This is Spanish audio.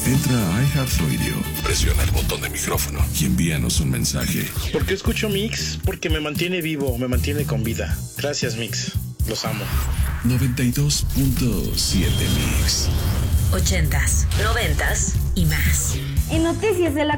Entra a iHeartRadio, presiona el botón de micrófono y envíanos un mensaje. ¿Por qué escucho Mix? Porque me mantiene vivo, me mantiene con vida. Gracias, Mix. Los amo. 92.7 Mix. 80s, 90s y más. En Noticias de la